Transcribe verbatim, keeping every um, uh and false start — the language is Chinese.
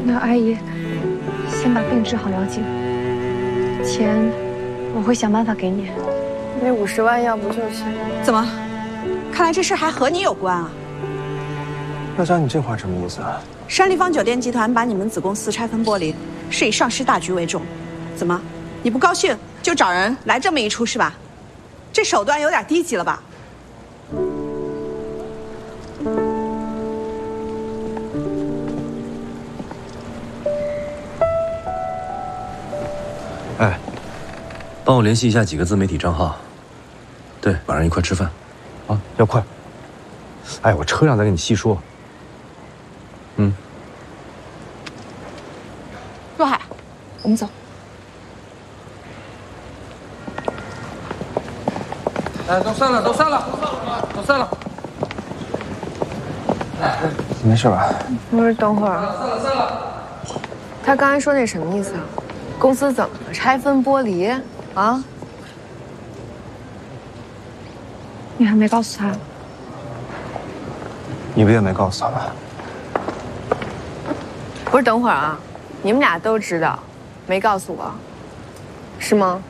那阿姨，先把病治好要紧，钱我会想办法给你。 那五十万要不就行？ 怎么？看来这事还和你有关啊？ 要讲你这话什么意思啊？ 山立方酒店集团把你们子公司拆分剥离，是以上市大局为重。怎么？你不高兴就找人来这么一出是吧？这手段有点低级了吧？ 哎，帮我联系一下几个自媒体账号。对，晚上一块吃饭。 啊，要快。哎，我车上再跟你细说。嗯。 若海，我们走。 哎，都散了，都散了，都散了。 没事吧？ 不是，等会儿。 散了，散了。 他刚才说那什么意思啊？公司怎么了？拆分剥离啊？ 你还没告诉他？ 你不也没告诉他吗？ 不是，等会儿啊！你们俩都知道，没告诉我，是吗？